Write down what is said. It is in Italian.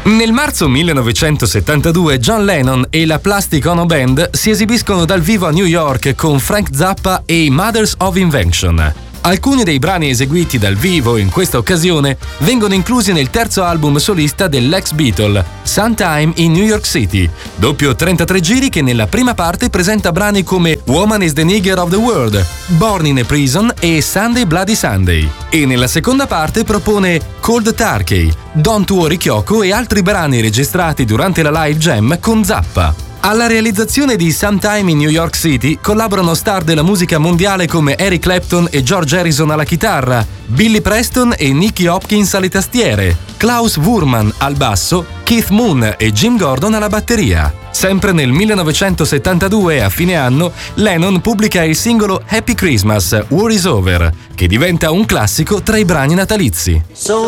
Nel marzo 1972 John Lennon e la Plastic Ono Band si esibiscono dal vivo a New York con Frank Zappa e i Mothers of Invention. Alcuni dei brani eseguiti dal vivo in questa occasione vengono inclusi nel terzo album solista dell'ex Beatle, Sometime in New York City, doppio 33 giri che nella prima parte presenta brani come Woman is the Nigger of the World, Born in a Prison e Sunday Bloody Sunday, e nella seconda parte propone Cold Turkey, Don't Worry Kyoko e altri brani registrati durante la live jam con Zappa. Alla realizzazione di Sometime in New York City collaborano star della musica mondiale come Eric Clapton e George Harrison alla chitarra, Billy Preston e Nicky Hopkins alle tastiere, Klaus Wurman al basso, Keith Moon e Jim Gordon alla batteria. Sempre nel 1972, a fine anno, Lennon pubblica il singolo Happy Christmas, War is Over, che diventa un classico tra i brani natalizi.